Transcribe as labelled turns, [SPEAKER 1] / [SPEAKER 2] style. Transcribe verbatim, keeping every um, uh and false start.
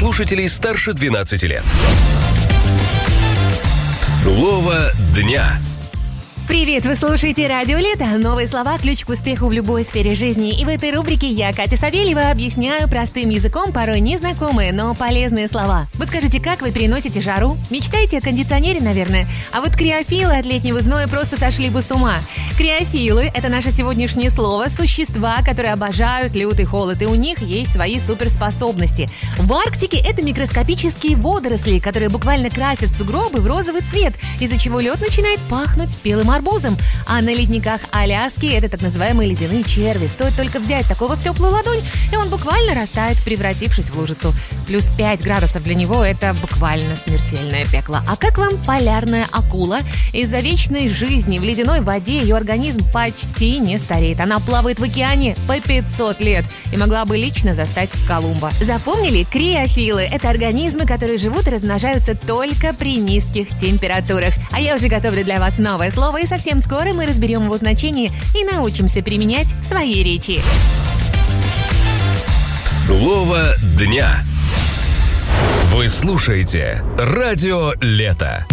[SPEAKER 1] слушателей старше двенадцати лет. Слово дня.
[SPEAKER 2] Привет, вы слушаете Радио Лето. Новые слова – ключ к успеху в любой сфере жизни. И в этой рубрике я, Катя Савельева, объясняю простым языком порой незнакомые, но полезные слова. Вот скажите, как вы переносите жару? Мечтаете о кондиционере, наверное? А вот криофилы от летнего зноя просто сошли бы с ума. Криофилы – это наше сегодняшнее слово, существа, которые обожают лютый холод, и у них есть свои суперспособности. В Арктике это микроскопические водоросли, которые буквально красят сугробы в розовый цвет, из-за чего лед начинает пахнуть спелым арбузом. А на ледниках Аляски это так называемые ледяные черви. Стоит только взять такого в теплую ладонь, и он буквально растает, превратившись в лужицу. Плюс пять градусов для него – это буквально смертельное пекло. А как вам полярная акула? Из-за вечной жизни в ледяной воде ее организм почти не стареет. Она плавает в океане по пятьсот лет и могла бы лично застать Колумба. Запомнили? Криофилы – это организмы, которые живут и размножаются только при низких температурах. А я уже готовлю для вас новое слово, и совсем скоро мы разберем его значение и научимся применять в своей речи.
[SPEAKER 1] Слово дня. Вы слушаете Радио Лето.